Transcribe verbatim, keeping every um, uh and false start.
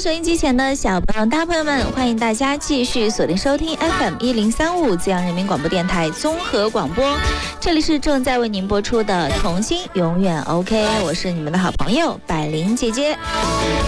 收音机前的小朋友大朋友们，欢迎大家继续锁定收听 F M 一零三五资阳人民广播电台综合广播，这里是正在为您播出的童心永远 OK， 我是你们的好朋友百灵姐姐。